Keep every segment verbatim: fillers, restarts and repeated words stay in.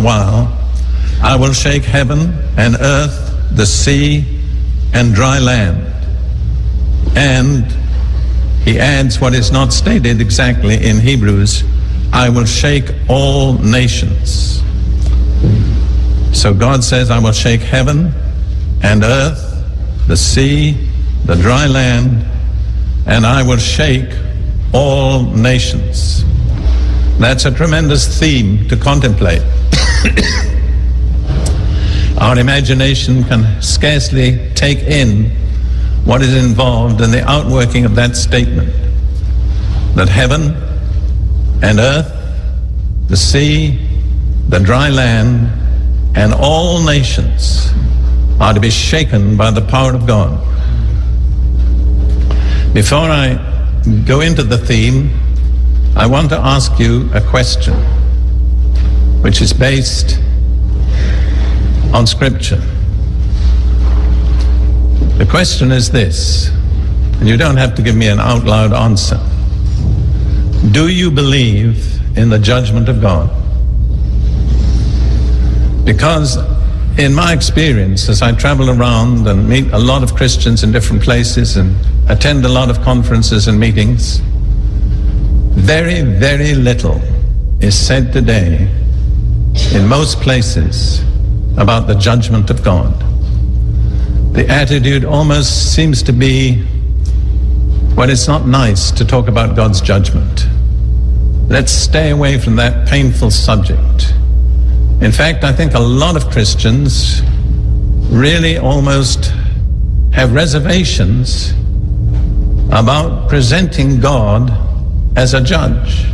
while, I will shake heaven and earth, the sea and dry land. And he adds what is not stated exactly in Hebrews, I will shake all nations. So God says, I will shake heaven and earth, the sea, the dry land, and I will shake all nations. That's a tremendous theme to contemplate. Our imagination can scarcely take in what is involved in the outworking of that statement, that heaven and earth, the sea, the dry land, and all nations are to be shaken by the power of God. Before I go into the theme, I want to ask you a question which is based on Scripture. The question is this, and you don't have to give me an out loud answer. Do you believe in the judgment of God? Because in my experience, as I travel around and meet a lot of Christians in different places and attend a lot of conferences and meetings, very, very little is said today in most places about the judgment of God. The attitude almost seems to be, well, it's not nice to talk about God's judgment. Let's stay away from that painful subject. In fact, I think a lot of Christians really almost have reservations about presenting God as a judge.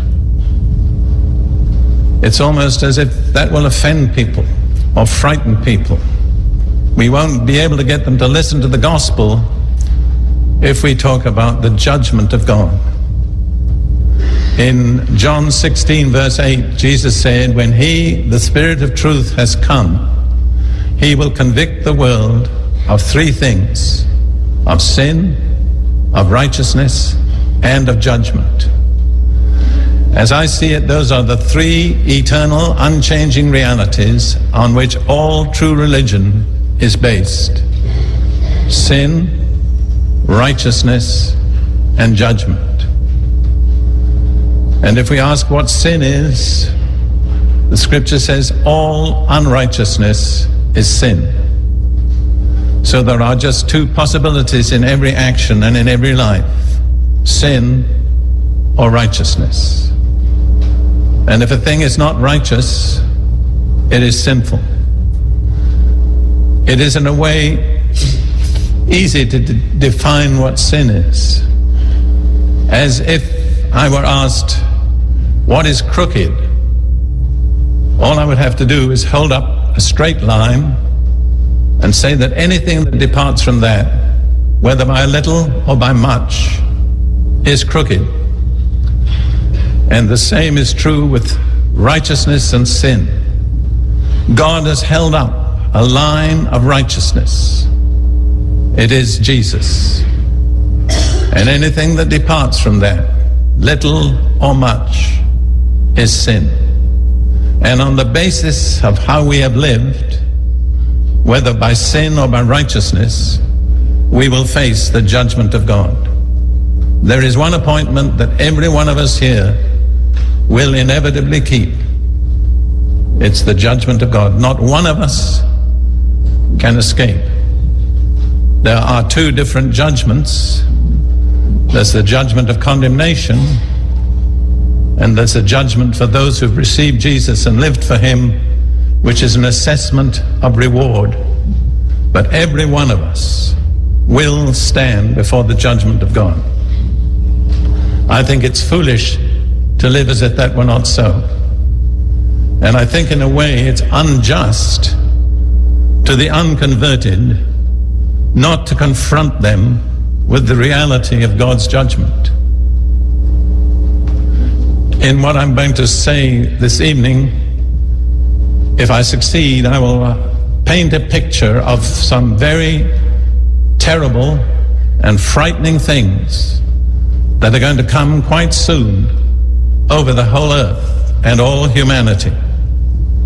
It's almost as if that will offend people or frighten people. We won't be able to get them to listen to the gospel if we talk about the judgment of God. In John sixteen, verse eight, Jesus said, when he, the Spirit of truth, has come, he will convict the world of three things: of sin, of righteousness, and of judgment. As I see it, those are the three eternal, unchanging realities on which all true religion is based: sin, righteousness, and judgment. And if we ask what sin is, the Scripture says all unrighteousness is sin. So there are just two possibilities in every action and in every life: sin or righteousness. And if a thing is not righteous, it is sinful. It is in a way easy to d- define what sin is. As if I were asked, what is crooked? All I would have to do is hold up a straight line and say that anything that departs from that, whether by a little or by much, is crooked. And the same is true with righteousness and sin. God has held up a line of righteousness. It is Jesus. And anything that departs from that, little or much, is sin. And on the basis of how we have lived, whether by sin or by righteousness, we will face the judgment of God. There is one appointment that every one of us here will inevitably keep. It's the judgment of God. Not one of us can escape. There are two different judgments. There's the judgment of condemnation, and there's a judgment for those who've received Jesus and lived for him, which is an assessment of reward. But every one of us will stand before the judgment of God. I think it's foolish to live as if that were not so. And I think in a way it's unjust to the unconverted not to confront them with the reality of God's judgment. In what I'm going to say this evening, if I succeed, I will paint a picture of some very terrible and frightening things that are going to come quite soon over the whole earth and all humanity.